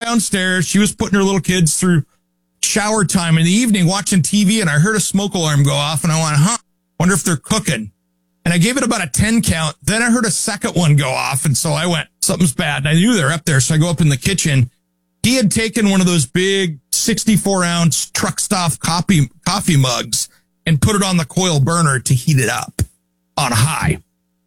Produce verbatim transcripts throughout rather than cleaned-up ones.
downstairs. She was putting her little kids through shower time in the evening watching T V, and I heard a smoke alarm go off, and I went, huh, wonder if they're cooking. And I gave it about a ten count. Then I heard a second one go off, and so I went, something's bad. And I knew they're up there, so I go up in the kitchen. He had taken one of those big sixty-four ounce truck stop coffee, coffee mugs and put it on the coil burner to heat it up on high.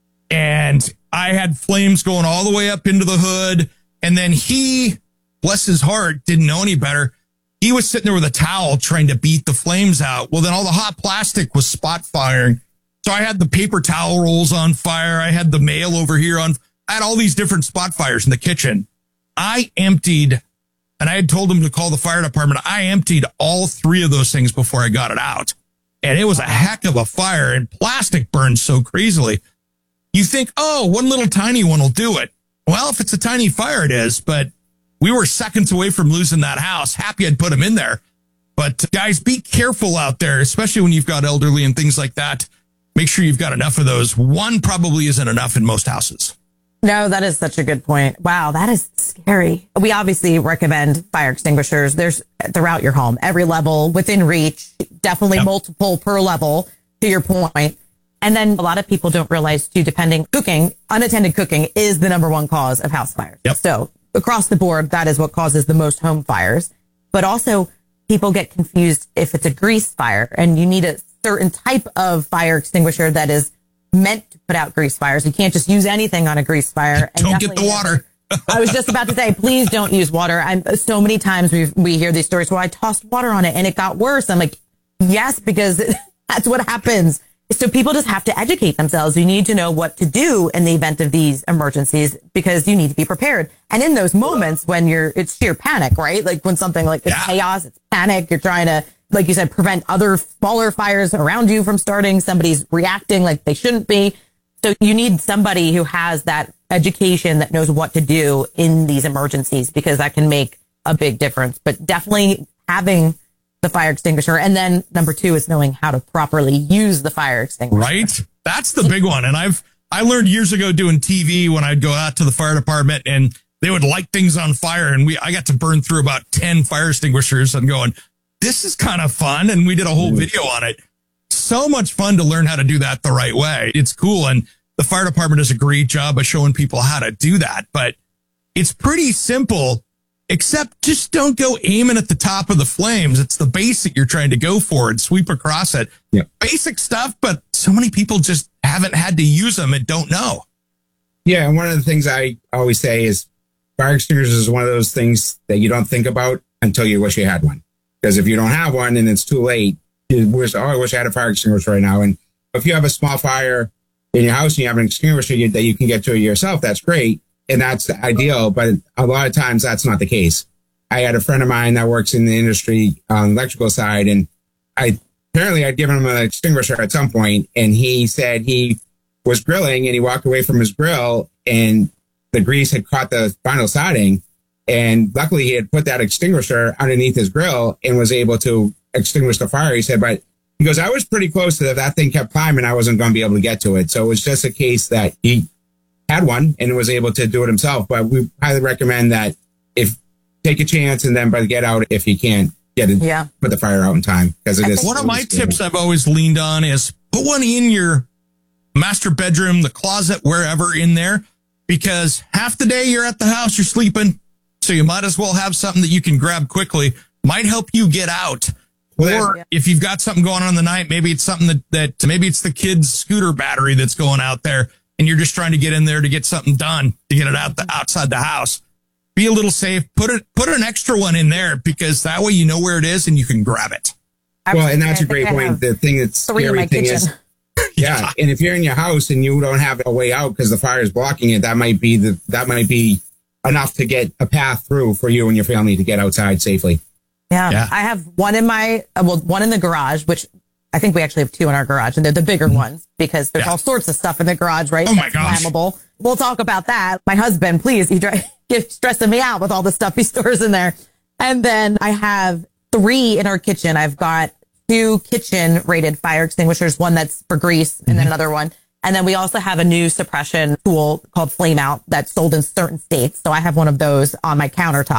And I had flames going all the way up into the hood. And then he, bless his heart, didn't know any better. He was sitting there with a towel trying to beat the flames out. Well, then all the hot plastic was spot firing. So I had the paper towel rolls on fire. I had the mail over here on, I had all these different spot fires in the kitchen. I emptied, and I had told him to call the fire department. I emptied all three of those things before I got it out. And it was a heck of a fire, and plastic burns so crazily. You think, oh, one little tiny one will do it. Well, if it's a tiny fire, it is. But we were seconds away from losing that house. Happy I'd put them in there. But guys, be careful out there, especially when you've got elderly and things like that. Make sure you've got enough of those. One probably isn't enough in most houses. No, that is such a good point. Wow, that is scary. We obviously recommend fire extinguishers. There's throughout your home, every level within reach, definitely yep. multiple per level, to your point. And then a lot of people don't realize too, depending cooking, unattended cooking is the number one cause of house fires. Yep. So across the board, that is what causes the most home fires. But also people get confused if it's a grease fire, and you need a certain type of fire extinguisher that is meant to put out grease fires. You can't just use anything on a grease fire. And don't get the water. I was just about to say, please don't use water. I'm so many times we we hear these stories where I tossed water on it and it got worse. I'm like, yes, because that's what happens. So people just have to educate themselves. You need to know what to do in the event of these emergencies, because you need to be prepared. And in those moments when you're, it's sheer panic, right? Like when something like it's yeah. chaos, it's panic. You're trying to, like you said, prevent other smaller fires around you from starting. Somebody's reacting like they shouldn't be. So you need somebody who has that education, that knows what to do in these emergencies, because that can make a big difference. But definitely having the fire extinguisher. And then number two is knowing how to properly use the fire extinguisher. Right. That's the big one. And I've, I learned years ago doing T V when I'd go out to the fire department and they would light things on fire. And we, I got to burn through about ten fire extinguishers and going, this is kind of fun. And we did a whole video on it. So much fun to learn how to do that the right way. It's cool. And the fire department does a great job of showing people how to do that. But it's pretty simple, except just don't go aiming at the top of the flames. It's the basic you're trying to go for and sweep across it. Yeah. Basic stuff, but so many people just haven't had to use them and don't know. Yeah, and one of the things I always say is fire extinguishers is one of those things that you don't think about until you wish you had one. Because if you don't have one and it's too late, you wish, oh, I wish I had a fire extinguisher right now. And if you have a small fire in your house and you have an extinguisher you, that you can get to yourself, that's great. And that's ideal. But a lot of times that's not the case. I had a friend of mine that works in the industry on the electrical side, and I apparently I'd given him an extinguisher at some point, and he said he was grilling and he walked away from his grill and the grease had caught the vinyl siding. And luckily he had put that extinguisher underneath his grill and was able to extinguish the fire. He said, but he goes, I was pretty close to that. That thing kept climbing. I wasn't going to be able to get to it. So it was just a case that he had one and was able to do it himself. But we highly recommend that if take a chance and then but get out if you can't get it, yeah. put the fire out in time. Because it is one of my tips I've always leaned on is put one in your master bedroom, the closet, wherever in there, because half the day you're at the house, you're sleeping. So you might as well have something that you can grab quickly. Might help you get out. Or yeah. if you've got something going on in the night, maybe it's something that, that maybe it's the kid's scooter battery that's going out there and you're just trying to get in there to get something done, to get it out the outside the house. Be a little safe. Put it, put an extra one in there, because that way you know where it is and you can grab it. Well, and that's a great point. The thing that's scary thing is, yeah. And if you're in your house and you don't have a way out because the fire is blocking it, that might be the, that might be enough to get a path through for you and your family to get outside safely. Yeah, yeah. I have one in my, well, one in the garage, which I think we actually have two in our garage, and they're the bigger mm-hmm. ones because there's yeah. all sorts of stuff in the garage, right? Oh my gosh. Flammable. We'll talk about that. My husband, please, he he's stressing me out with all the stuff he stores in there. And then I have three in our kitchen. I've got two kitchen rated fire extinguishers, one that's for grease and mm-hmm. then another one. And then we also have a new suppression tool called Flame Out that's sold in certain states. So I have one of those on my countertop.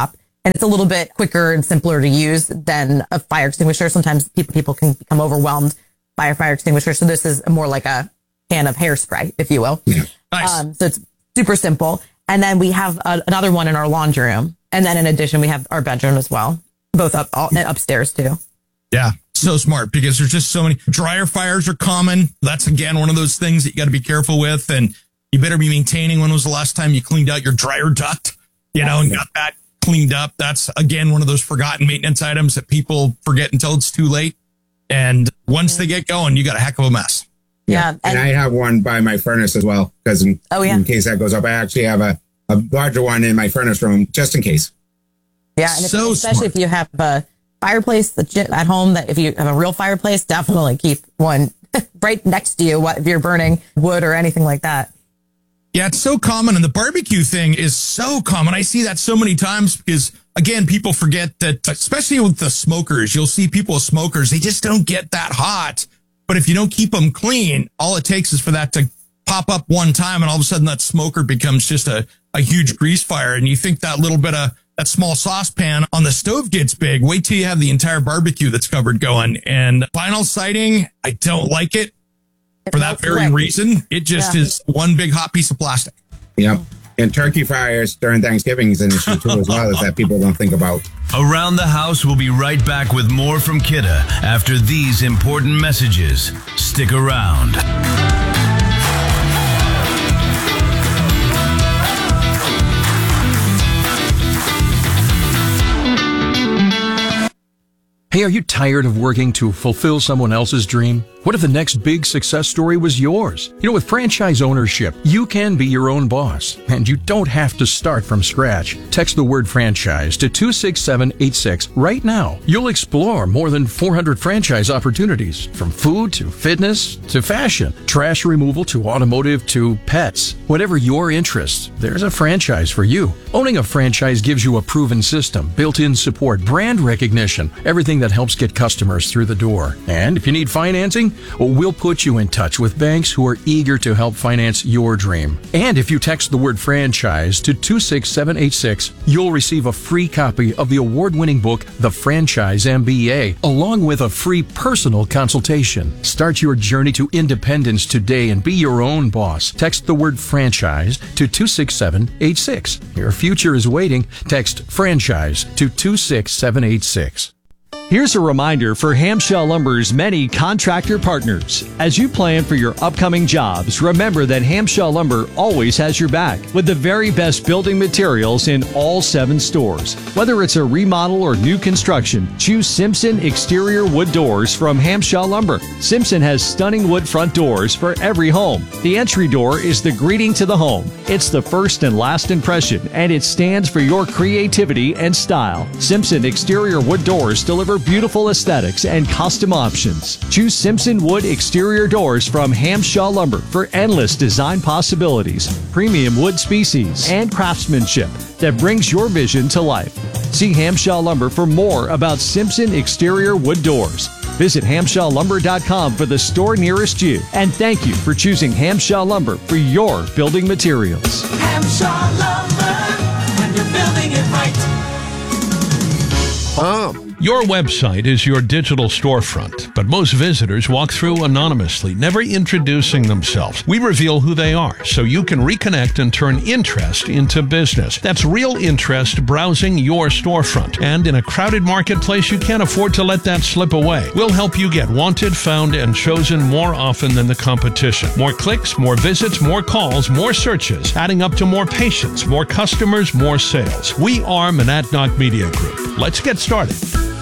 And it's a little bit quicker and simpler to use than a fire extinguisher. Sometimes people, people can become overwhelmed by a fire extinguisher. So this is more like a can of hairspray, if you will. Yeah. Nice. Um, so it's super simple. And then we have a, another one in our laundry room. And then in addition, we have our bedroom as well, both up all, upstairs too. Yeah. So smart, because there's just so many dryer fires are common. That's again, one of those things that you got to be careful with. And you better be maintaining. When was the last time you cleaned out your dryer duct, you know, and got that cleaned up? That's again, one of those forgotten maintenance items that people forget until it's too late. And once they get going, you got a heck of a mess. Yeah. And, and I have one by my furnace as well, because in, oh, yeah. in case that goes up, I actually have a, a larger one in my furnace room just in case. Yeah. And if, So especially smart. if you have a fireplace at home, that if you have a real fireplace, definitely keep one right next to you what if you're burning wood or anything like that. Yeah, it's so common. And the barbecue thing is so common. I see that so many times because, again, people forget that, especially with the smokers, you'll see people with smokers, they just don't get that hot. But if you don't keep them clean, all it takes is for that to pop up one time, and all of a sudden that smoker becomes just a, a huge grease fire. And you think that little bit of that small saucepan on the stove gets big. Wait till you have the entire barbecue that's covered going. And vinyl siding, I don't like it for that very reason. It just Yeah. is one big hot piece of plastic. Yep. And turkey fryers during Thanksgiving is an issue too as well, is that people don't think about. Around the House will be right back with more from Kidda after these important messages. Stick around. Hey, are you tired of working to fulfill someone else's dream? What if the next big success story was yours? You know, with franchise ownership, you can be your own boss, and you don't have to start from scratch. Text the word franchise to two six seven eight six right now. You'll explore more than four hundred franchise opportunities, from food to fitness to fashion, trash removal to automotive to pets. Whatever your interests, there's a franchise for you. Owning a franchise gives you a proven system, built-in support, brand recognition, everything that helps get customers through the door. And if you need financing, well, we'll put you in touch with banks who are eager to help finance your dream. And if you text the word franchise to two six seven eight six, you'll receive a free copy of the award-winning book, The Franchise M B A, along with a free personal consultation. Start your journey to independence today and be your own boss. Text the word franchise to two six seven eight six. Your future is waiting. Text franchise to two six seven eight six. Here's a reminder for Hamshell Lumber's many contractor partners. As you plan for your upcoming jobs, remember that Hamshell Lumber always has your back with the very best building materials in all seven stores. Whether it's a remodel or new construction, choose Simpson Exterior Wood Doors from Hamshell Lumber. Simpson has stunning wood front doors for every home. The entry door is the greeting to the home. It's the first and last impression, and it stands for your creativity and style. Simpson Exterior Wood Doors deliver beautiful aesthetics and custom options. Choose Simpson Wood Exterior Doors from Hamshell Lumber for endless design possibilities, premium wood species, and craftsmanship that brings your vision to life. See Hamshell Lumber for more about Simpson Exterior Wood Doors. Visit hamshell lumber dot com for the store nearest you. And thank you for choosing Hamshell Lumber for your building materials. Hamshell Lumber, when you're building it right. Oh. Your website is your digital storefront, but most visitors walk through anonymously, never introducing themselves. We reveal who they are so you can reconnect and turn interest into business. That's real interest browsing your storefront. And in a crowded marketplace, you can't afford to let that slip away. We'll help you get wanted, found, and chosen more often than the competition. More clicks, more visits, more calls, more searches, adding up to more patients, more customers, more sales. We are Monadnock Media Group. Let's get started.